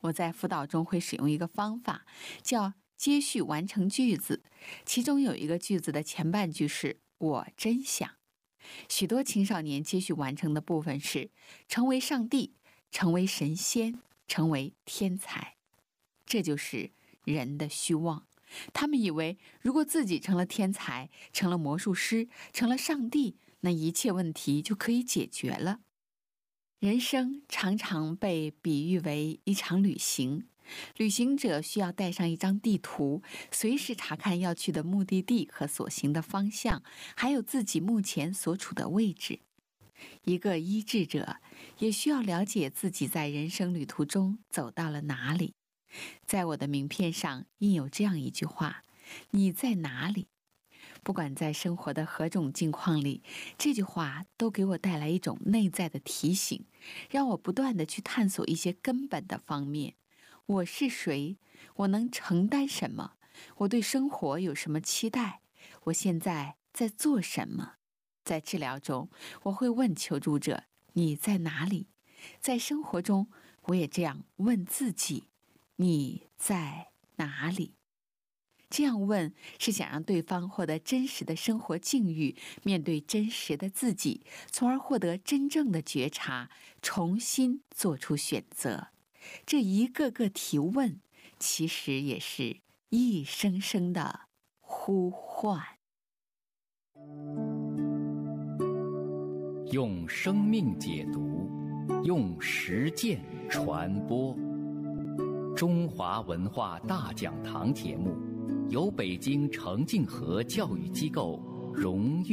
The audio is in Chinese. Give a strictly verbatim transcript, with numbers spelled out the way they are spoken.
我在辅导中会使用一个方法，叫接续完成句子，其中有一个句子的前半句是我真想。许多青少年接续完成的部分是成为上帝，成为神仙，成为天才。这就是人的虚妄。他们以为如果自己成了天才，成了魔术师，成了上帝，那一切问题就可以解决了。人生常常被比喻为一场旅行，旅行者需要带上一张地图，随时查看要去的目的地和所行的方向，还有自己目前所处的位置。一个医治者也需要了解自己在人生旅途中走到了哪里。在我的名片上印有这样一句话：你在哪里？不管在生活的何种境况里，这句话都给我带来一种内在的提醒，让我不断地去探索一些根本的方面。我是谁？我能承担什么？我对生活有什么期待？我现在在做什么？在治疗中，我会问求助者：你在哪里？在生活中，我也这样问自己：你在哪里？这样问是想让对方获得真实的生活境遇，面对真实的自己，从而获得真正的觉察，重新做出选择。这一个个提问，其实也是一声声的呼唤。 用生命解读，用实践传播。中华文化大讲堂节目由北京程敬和教育机构荣誉